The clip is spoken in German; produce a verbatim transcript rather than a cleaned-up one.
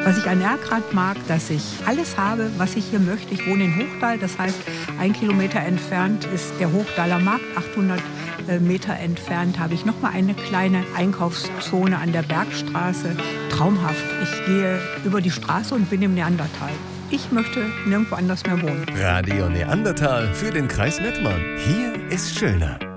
Was ich an Erkrath mag, dass ich alles habe, was ich hier möchte. Ich wohne in Hochdahl, das heißt, ein Kilometer entfernt ist der Hochdaler Markt. achthundert Meter entfernt habe ich noch mal eine kleine Einkaufszone an der Bergstraße. Traumhaft. Ich gehe über die Straße und bin im Neandertal. Ich möchte nirgendwo anders mehr wohnen. Radio Neandertal für den Kreis Mettmann. Hier ist schöner.